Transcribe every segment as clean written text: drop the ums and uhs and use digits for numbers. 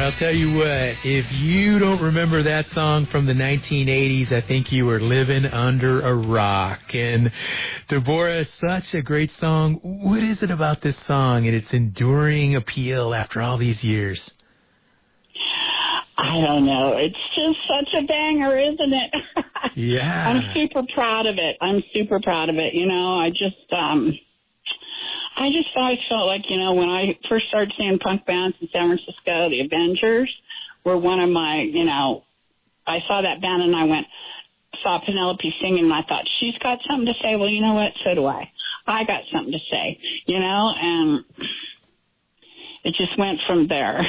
I'll tell you what, if you don't remember that song from the 1980s, I think you were living under a rock. And Deborah, such a great song. What is it about this song and its enduring appeal after all these years? I don't know. It's just such a banger, isn't it? Yeah. I'm super proud of it. You know, I just always felt like, you know, when I first started seeing punk bands in San Francisco, the Avengers were one of my, you know, I saw that band and I saw Penelope singing and I thought, she's got something to say. Well, you know what? So do I. I got something to say, you know, and it just went from there.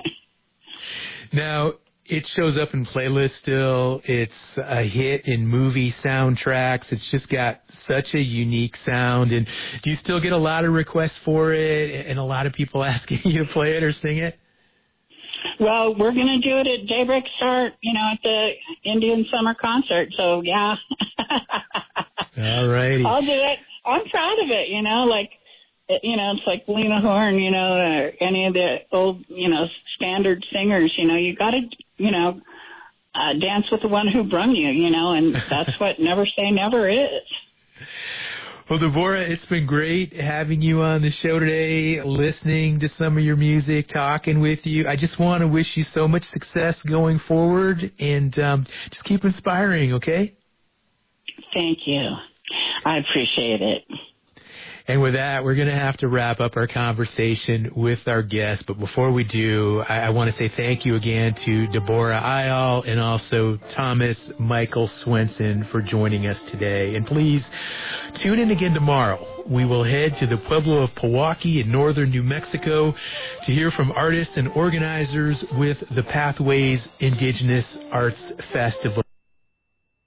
Now, it shows up in playlists still. It's a hit in movie soundtracks. It's just got such a unique sound. And do you still get a lot of requests for it and a lot of people asking you to play it or sing it? Well, we're going to do it at Daybreak Start, you know, at the Indian Summer Concert. So, yeah. All righty. I'll do it. I'm proud of it, you know, like, you know, it's like Lena Horne, you know, or any of the old, you know, standard singers, you know, you got to, you know, dance with the one who brung you, you know, and that's what Never Say Never is. Well, Deborah, it's been great having you on the show today, listening to some of your music, talking with you. I just want to wish you so much success going forward and just keep inspiring, okay? Thank you. I appreciate it. And with that, we're going to have to wrap up our conversation with our guest. But before we do, I want to say thank you again to Deborah Ayal and also Thomas Michael Swenson for joining us today. And please tune in again tomorrow. We will head to the Pueblo of Pewaukee in northern New Mexico to hear from artists and organizers with the Pathways Indigenous Arts Festival.